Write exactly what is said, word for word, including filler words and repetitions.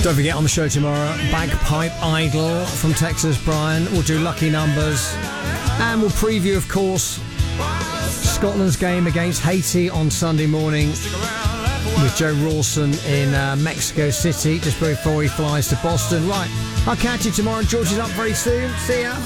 Don't forget, on the show tomorrow, Bagpipe Idol from Texas, Brian. We'll do lucky numbers. And we'll preview, of course, Scotland's game against Haiti on Sunday morning with Joe Rawson in uh, Mexico City just before he flies to Boston. Right, I'll catch you tomorrow. George is up very soon. See ya.